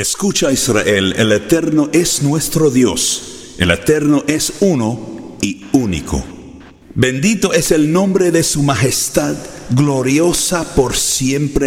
Escucha, Israel, el Eterno es nuestro Dios. El Eterno es uno y único. Bendito es el nombre de su majestad, gloriosa por siempre.